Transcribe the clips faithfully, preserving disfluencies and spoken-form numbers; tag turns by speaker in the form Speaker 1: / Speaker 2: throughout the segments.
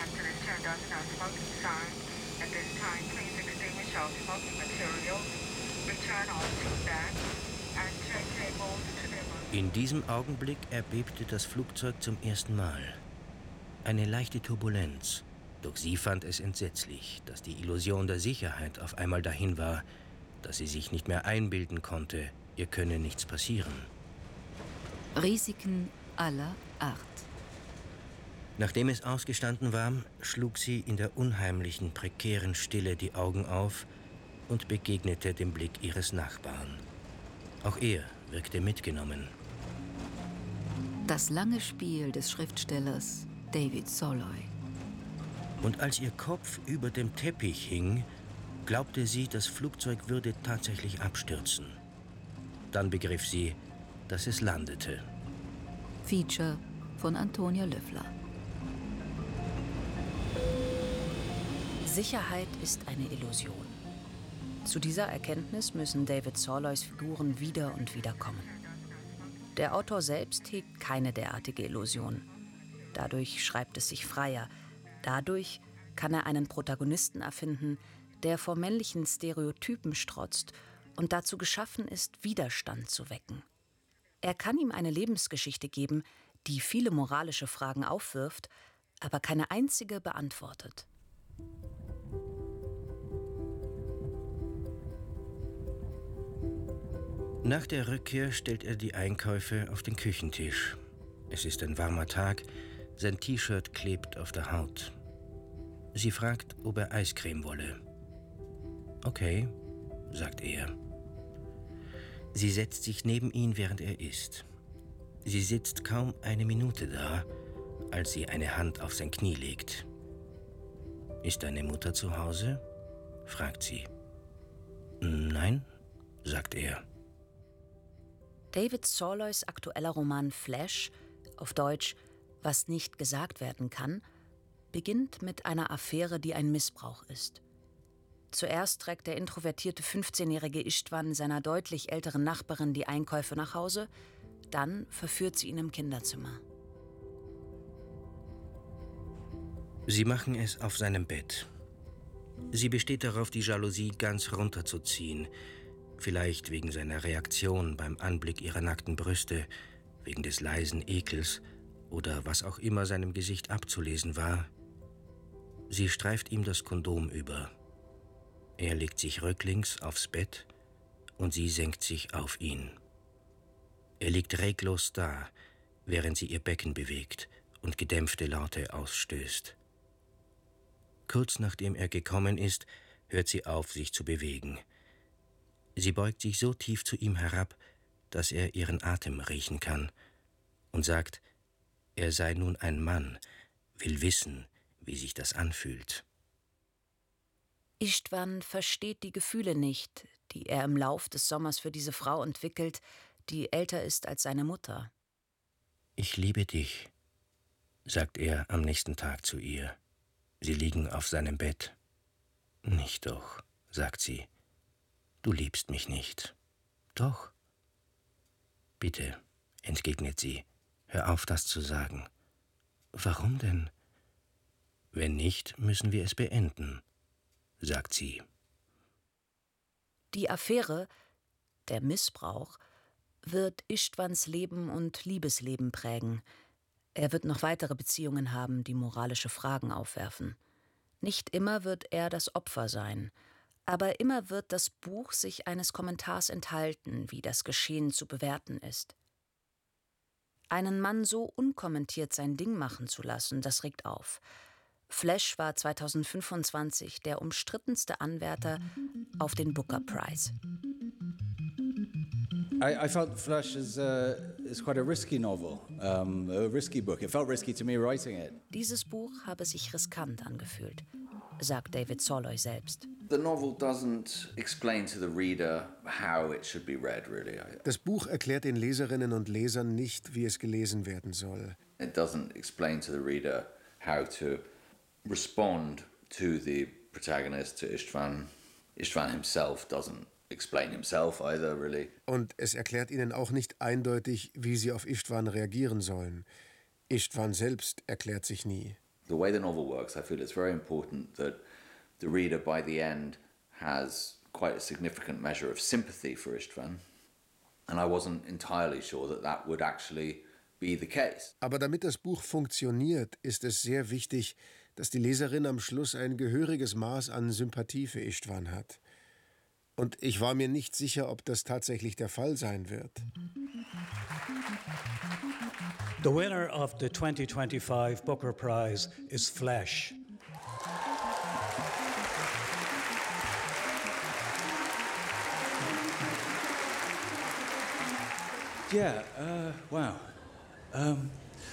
Speaker 1: captain has turned on the no smoking sign. At this time, please extinguish all smoking materials, return all tea bags, and tray tables to their rooms.
Speaker 2: In diesem Augenblick erbebte das Flugzeug zum ersten Mal. Eine leichte Turbulenz. Doch sie fand es entsetzlich, dass die Illusion der Sicherheit auf einmal dahin war, dass sie sich nicht mehr einbilden konnte, ihr könne nichts passieren.
Speaker 3: Risiken aller Art.
Speaker 2: Nachdem es ausgestanden war, schlug sie in der unheimlichen, prekären Stille die Augen auf und begegnete dem Blick ihres Nachbarn. Auch er wirkte mitgenommen.
Speaker 3: Das lange Spiel des Schriftstellers David Soloy.
Speaker 2: Und als ihr Kopf über dem Teppich hing, glaubte sie, das Flugzeug würde tatsächlich abstürzen. Dann begriff sie, dass es landete.
Speaker 3: Feature von Antonia Löffler.
Speaker 4: Sicherheit ist eine Illusion. Zu dieser Erkenntnis müssen David Soloys Figuren wieder und wieder kommen. Der Autor selbst hegt keine derartige Illusion. Dadurch schreibt es sich freier. Dadurch kann er einen Protagonisten erfinden, der vor männlichen Stereotypen strotzt und dazu geschaffen ist, Widerstand zu wecken. Er kann ihm eine Lebensgeschichte geben, die viele moralische Fragen aufwirft, aber keine einzige beantwortet.
Speaker 2: Nach der Rückkehr stellt er die Einkäufe auf den Küchentisch. Es ist ein warmer Tag, sein T-Shirt klebt auf der Haut. Sie fragt, ob er Eiscreme wolle. Okay, sagt er. Sie setzt sich neben ihn, während er isst. Sie sitzt kaum eine Minute da, als sie eine Hand auf sein Knie legt. Ist deine Mutter zu Hause? Fragt sie. Nein, sagt er.
Speaker 4: David Soloys aktueller Roman Flash, auf Deutsch Was nicht gesagt werden kann, beginnt mit einer Affäre, die ein Missbrauch ist. Zuerst trägt der introvertierte fünfzehnjährige Istvan seiner deutlich älteren Nachbarin die Einkäufe nach Hause, dann verführt sie ihn im Kinderzimmer.
Speaker 2: Sie machen es auf seinem Bett. Sie besteht darauf, die Jalousie ganz runterzuziehen, vielleicht wegen seiner Reaktion beim Anblick ihrer nackten Brüste, wegen des leisen Ekels oder was auch immer seinem Gesicht abzulesen war. Sie streift ihm das Kondom über. Er legt sich rücklings aufs Bett und sie senkt sich auf ihn. Er liegt reglos da, während sie ihr Becken bewegt und gedämpfte Laute ausstößt. Kurz nachdem er gekommen ist, hört sie auf, sich zu bewegen. Sie beugt sich so tief zu ihm herab, dass er ihren Atem riechen kann und sagt, er sei nun ein Mann, will wissen, wie sich das anfühlt.
Speaker 4: Istvan versteht die Gefühle nicht, die er im Lauf des Sommers für diese Frau entwickelt, die älter ist als seine Mutter.
Speaker 2: Ich liebe dich, sagt er am nächsten Tag zu ihr. Sie liegen auf seinem Bett. Nicht doch, sagt sie. Du liebst mich nicht. Doch. Bitte, entgegnet sie, hör auf, das zu sagen. Warum denn? Wenn nicht, müssen wir es beenden, sagt sie.
Speaker 4: Die Affäre, der Missbrauch, wird Istvans Leben und Liebesleben prägen. Er wird noch weitere Beziehungen haben, die moralische Fragen aufwerfen. Nicht immer wird er das Opfer sein, aber immer wird das Buch sich eines Kommentars enthalten, wie das Geschehen zu bewerten ist. Einen Mann so unkommentiert sein Ding machen zu lassen, das regt auf. Flash war zweitausendfünfundzwanzig der umstrittenste Anwärter auf den Booker Prize.
Speaker 5: I, I felt Flash is, uh, is quite a risky novel, um, a risky book. It felt risky to me writing it.
Speaker 4: Dieses Buch habe sich riskant angefühlt, sagt David Soloy selbst.
Speaker 6: The novel doesn't explain to the reader how it should be read, really.
Speaker 7: Das Buch erklärt den Leserinnen und Lesern nicht, wie es gelesen werden soll.
Speaker 6: It doesn't explain to the reader how to respond to the protagonist, to Istvan. Istvan himself doesn't explain himself either, really.
Speaker 7: Und es erklärt ihnen auch nicht eindeutig, wie sie auf Istvan reagieren sollen. Istvan selbst erklärt sich nie.
Speaker 6: The way the novel works, I feel it's very important that the reader by the end has quite a significant measure of sympathy for Istvan. And I wasn't entirely sure that that would actually be the case.
Speaker 7: Aber damit das Buch funktioniert, ist es sehr wichtig, dass die Leserin am Schluss ein gehöriges Maß an Sympathie für Istvan hat. Und ich war mir nicht sicher, ob das tatsächlich der Fall sein wird.
Speaker 8: The winner of the twenty twenty-five Booker Prize is Flesh.
Speaker 5: Yeah, uh, wow. Um,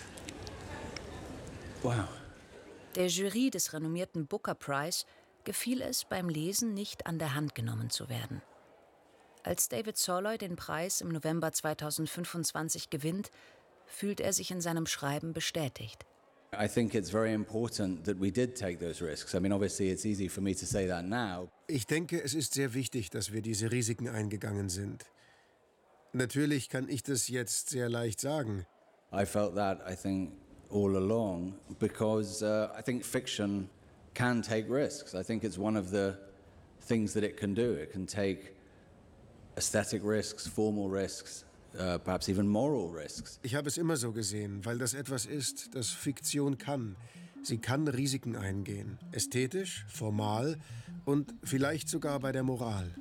Speaker 5: wow.
Speaker 4: Der Jury des renommierten Booker Prize gefiel es, beim Lesen nicht an der Hand genommen zu werden. Als David Soloy den Preis im November zweitausendfünfundzwanzig gewinnt, fühlt er sich in seinem Schreiben bestätigt.
Speaker 5: I think it's very important that we did take those risks. I mean, obviously it's easy for me to say that now.
Speaker 7: Ich denke, es ist sehr wichtig, dass wir diese Risiken eingegangen sind. Natürlich kann ich das jetzt sehr leicht sagen.
Speaker 5: I felt that, I think, all along, because uh, I think fiction can take risks. I think it's one of the things that it can do. It can take aesthetic risks, formal risks, uh, perhaps even moral risks.
Speaker 7: Ich habe es immer so gesehen, weil das etwas ist, das Fiktion kann. Sie kann Risiken eingehen. Ästhetisch, formal und vielleicht sogar bei der Moral.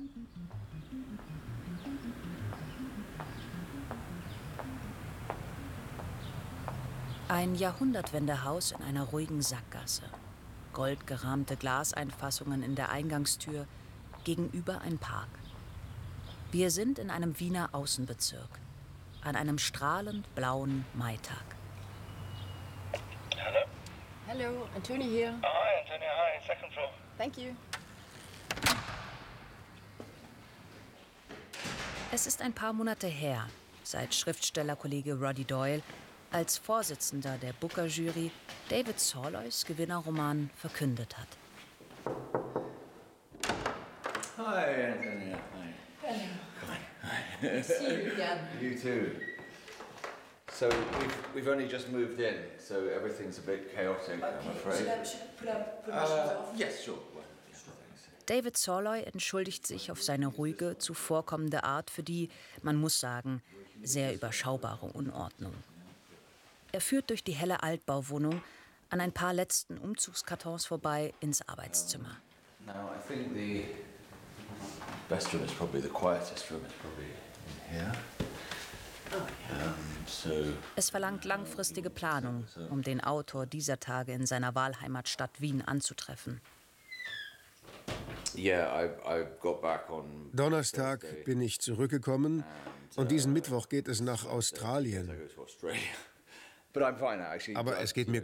Speaker 4: Ein Jahrhundertwendehaus in einer ruhigen Sackgasse. Goldgerahmte Glaseinfassungen in der Eingangstür, gegenüber ein Park. Wir sind in einem Wiener Außenbezirk, an einem strahlend blauen Maitag.
Speaker 9: Hello.
Speaker 10: Hello, Antonia here.
Speaker 9: Oh, hi, Antonia. Hi, second floor.
Speaker 10: Thank you.
Speaker 4: Es ist ein paar Monate her, seit Schriftstellerkollege Roddy Doyle als Vorsitzender der Booker-Jury David Soloys Gewinnerroman verkündet hat.
Speaker 6: Hi, Antonia. Hi.
Speaker 10: Hello.
Speaker 6: Hi. Hi.
Speaker 10: I see you again.
Speaker 6: You too. So we've, we've only just moved in, so everything's a bit chaotic, I'm afraid.
Speaker 10: Should I, should I put up, put my shoes
Speaker 6: Uh,
Speaker 10: off?
Speaker 6: yes, sure. Well, yes, thanks.
Speaker 4: David Soloy entschuldigt sich auf seine ruhige, zuvorkommende Art für die, man muss sagen, sehr überschaubare Unordnung. Er führt durch die helle Altbauwohnung an ein paar letzten Umzugskartons vorbei ins Arbeitszimmer.
Speaker 6: Now, I think the best room is probably the quietest room. It's probably in here. Um, so
Speaker 4: Es verlangt langfristige Planung, um den Autor dieser Tage in seiner Wahlheimatstadt Wien anzutreffen.
Speaker 6: yeah, I I got back on
Speaker 7: Donnerstag
Speaker 6: Thursday,
Speaker 7: bin ich zurückgekommen und diesen Mittwoch geht es nach
Speaker 6: I
Speaker 7: Australien.
Speaker 6: go to Australia. But I'm fine now, actually.
Speaker 7: Aber es geht mir